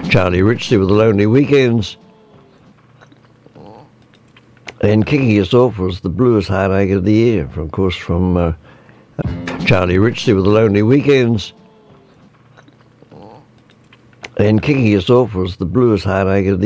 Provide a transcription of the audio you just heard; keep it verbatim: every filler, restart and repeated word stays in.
Charlie Ritchie with the Lonely Weekends. And kicking us off was the Blues Heartache of the Year, of course, from uh, Charlie Ritchie with the Lonely Weekends. And kicking us off was the Blues Heartache of the